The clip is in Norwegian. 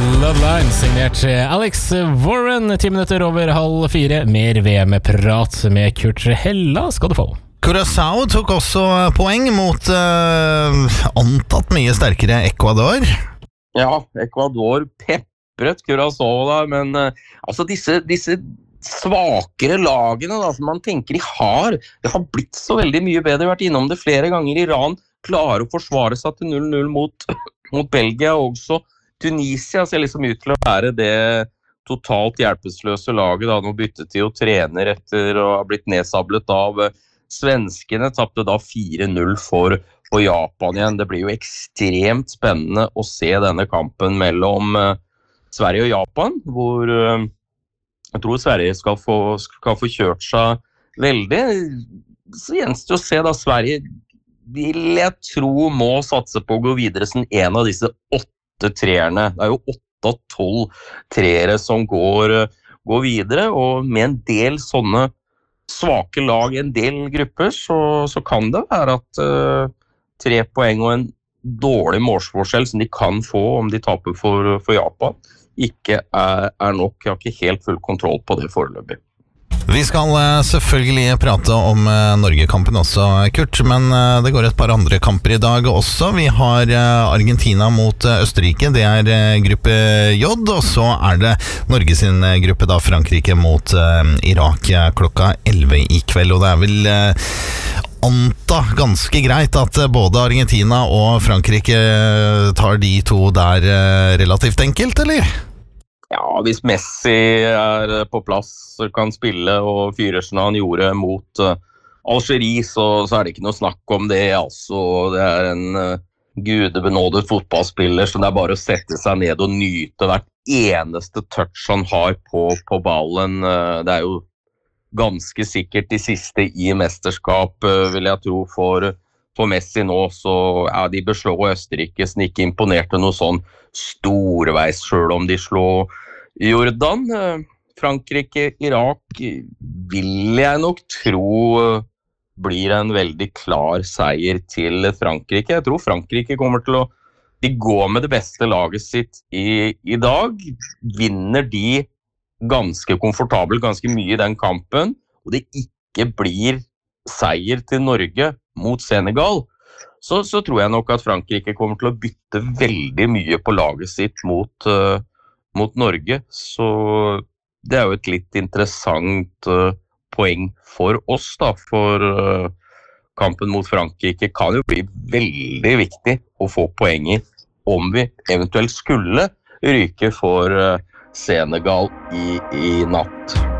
Bloodline, signert Alex Warren, 10 minutter over 3:30. Mer VM-prat med Kurt Hella skal du få. Curaçao tok også poeng mot antatt mye sterkere Ecuador. Ja, Ecuador pepret Curaçao da, men altså disse svakere lagene da, som man tenker det har blitt så veldig mye bedre, vært innom det flere ganger. Iran klarer å forsvare seg til 0-0 mot Belgia, og også Tunisia ser liksom ut til å være det totalt hjelpeløse laget da, nå byttet de jo trener etter å ha blitt nedsablet av svenskene, tappte da 4-0 for Japan igjen. Det blir jo ekstremt spennende å se denne kampen mellom Sverige og Japan, hvor jeg tror Sverige skal få kjørt seg veldig. Så gjenstår å se da, Sverige vil jeg tro må satse på å gå videre som en av disse 8 treerne. Det jo 8 av 12 treere som går videre, og med en del sånne svake lag i en del grupper, så kan det være at 3 poeng og en dårlig målsforskjell som de kan få om de taper for Japan, ikke nok. Jeg har ikke helt full kontroll på det foreløpig. Vi skal selvfølgelig prate om Norge-kampen også, Kurt, men det går et par andre kamper i dag også. Vi har Argentina mot Østerrike, det gruppe J, og så det Norge sin gruppe da, Frankrike mot Irak klokka 11 i kveld, og det vel anta ganske greit at både Argentina og Frankrike tar de to der relativt enkelt, eller? Ja, hvis Messi på plass, kan spille og fyrer som han gjorde mot Algerie, så det ikke noe snakk om det. Altså, det en gudebenådet fotballspiller som det bare å sette seg ned og nyte hvert eneste touch han har på ballen. Det jo ganske sikkert de siste i mesterskap, vil jeg tro, for Messi nå, så de beslå Østerrike som ikke imponerte noe sånn storveis, selv om de slår Jordan. Frankrike, Irak vil jeg nok tro blir en veldig klar seier til Frankrike. Jeg tror Frankrike kommer til å gå med det beste laget sitt i dag. Vinner de ganske komfortabelt, ganske mye i den kampen, og det ikke blir seier til Norge mot Senegal, så tror jeg nok at Frankrike kommer til å bytte veldig mye på laget sitt mot Norge. Så det jo et litt interessant poeng for oss da, for kampen mot Frankrike kan jo bli veldig viktig å få poeng i om vi eventuelt skulle ryke for Senegal i natt.